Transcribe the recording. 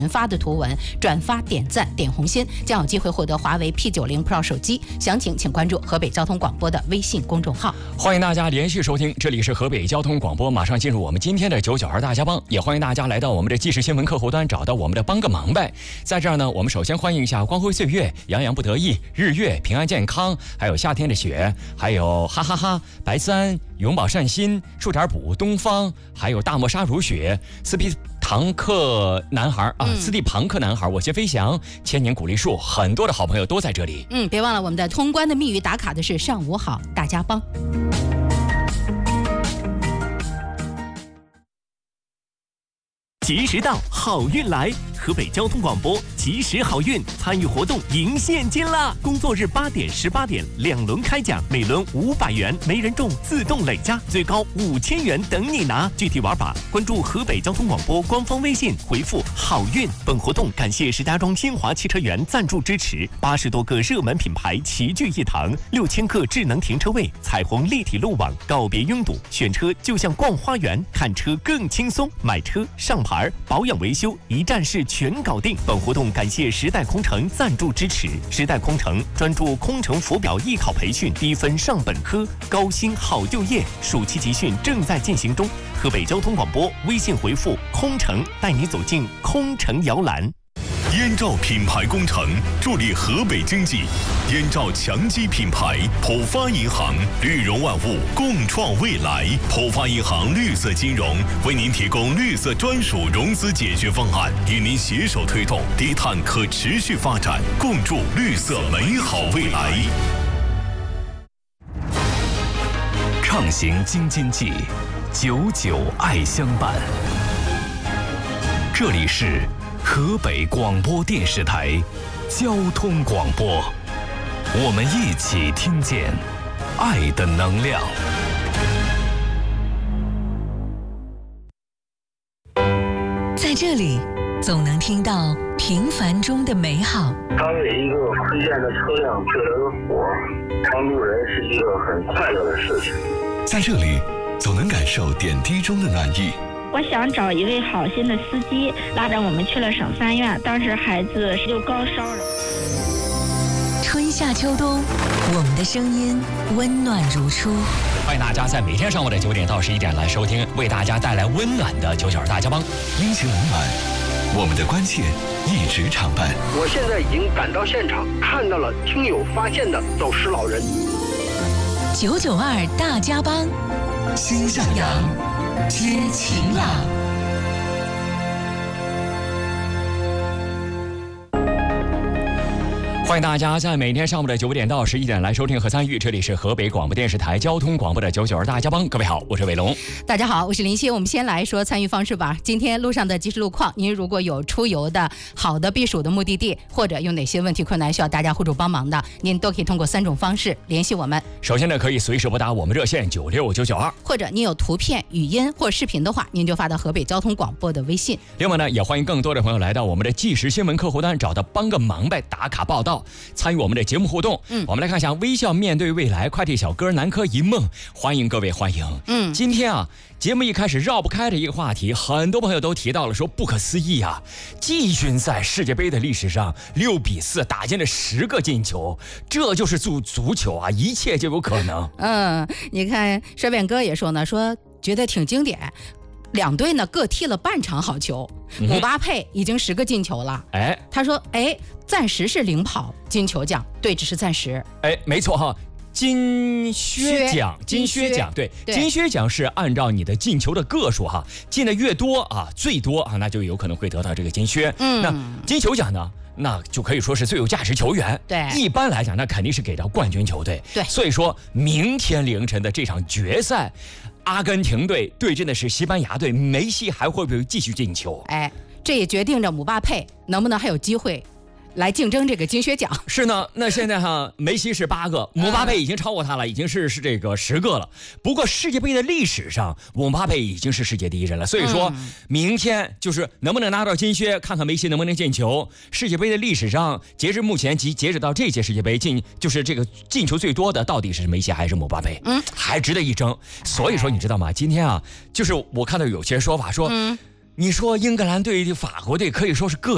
发的图文转发点赞点红心，将有机会获得华为 P90 Pro 手机。详情请关注河北交通广播的微信公众号。 欢迎大家连续收听，这里是河北交通广播，马上进入我们今天的992大家帮，也欢迎大家来到我们的即时新闻客户端，找到我们的帮个忙呗。在这儿呢，我们首先欢迎一下光辉岁月、洋洋不得意、日月、平安健康，还有夏天的雪，还有哈哈哈、白三、永葆善心、数点补、东方，还有大漠沙如雪、斯蒂庞克男孩啊，斯蒂庞克男孩，我先飞翔，千年古栗树，很多的好朋友都在这里。 别忘了我们的通关的密语打卡的是上午好大家帮。 及时到，好运来！河北交通广播及时好运参与活动赢现金啦！工作日8点、18点2轮开奖，每轮500元，没人中自动累加，最高5000元等你拿。具体玩法关注河北交通广播官方微信，回复好运。本活动感谢石家庄新华汽车园赞助支持，80多个热门品牌齐聚一堂，6000个智能停车位，彩虹立体路网，告别拥堵，选车就像逛花园，看车更轻松，买车上牌保养维修一站式全搞定。本活动感谢时代空乘赞助支持，时代空乘专注空乘浮表艺考培训，低分上本科，高薪好就业，暑期集训正在进行中。河北交通广播微信回复空乘，带你走进空乘摇篮。 燕赵品牌工程助力河北经济，燕赵强基品牌，浦发银行，绿融万物，共创未来。浦发银行绿色金融为您提供绿色专属融资解决方案，与您携手推动低碳可持续发展，共筑绿色美好未来。 畅行京津冀，久久爱相伴。这里是河北广播电视台交通广播，我们一起听见爱的能量。 在这里总能听到平凡中的美好。 当给一个亏欠的车辆救了个火，帮助人是一个很快乐的事情。 在这里总能感受点滴中的暖意。 我想找一位好心的司机，拉着我们去了省3院，当时孩子就高烧了。 春夏秋冬，我们的声音温暖如初。 欢迎大家在每天上午的9点到11点来收听，为大家带来温暖的992大家帮， 温情冷暖，我们的关切一直常伴。 我现在已经赶到现场，看到了听友发现的走失老人。 992大家帮， 心向阳， 知晴朗。 欢迎大家在每天上午的9点到11点来收听和参与，这里是河北广播电视台交通广播的992大家帮。各位好，我是伟龙。 大家好，我是林夕。我们先来说参与方式吧。今天路上的即时路况，您如果有出游的好的避暑的目的地，或者有哪些问题困难需要大家互助帮忙的，您都可以通过3种方式联系我们。 首先呢，可以随时拨打我们热线96992， 或者您有图片、语音或视频的话，您就发到河北交通广播的微信。 另外呢，也欢迎更多的朋友来到我们的即时新闻客户端，找到帮个忙呗打卡报道，参与我们的节目互动。我们来看一下微笑面对未来快递小哥南柯一梦，欢迎各位，欢迎。今天啊，节目一开始绕不开的一个话题，很多朋友都提到了，说不可思议啊，季军赛世界杯的历史上6比4打进了10个进球，这就是足球啊，一切就有可能。 你看帅变哥也说呢，说觉得挺经典。两队呢各踢了半场好球，姆巴佩已经10个进球了。他说暂时是领跑金球奖，对，只是暂时。 没错哈。金靴奖，对，金靴奖是按照你的进球的个数哈，进的越多啊，最多啊，那就有可能会得到这个金靴。那金球奖呢，那就可以说是最有价值球员。 对， 一般来讲，那肯定是给到冠军球队。 对， 所以说明天凌晨的这场决赛，阿根廷队对阵的是西班牙队，梅西还会不会继续进球？ 这也决定着姆巴佩能不能还有机会来竞争这个金靴奖。 是呢，那现在哈，梅西是8个，姆巴佩已经超过他了，已经是这个10个了。不过世界杯的历史上，姆巴佩已经是世界第一人了，所以说明天就是能不能拿到金靴，看看梅西能不能进球。世界杯的历史上，截至目前及截止到这届世界杯就是这个进球最多的到底是梅西还是姆巴佩？还值得一争。所以说你知道吗？今天啊，就是我看到有些说法说，你说英格兰队、法国队可以说是各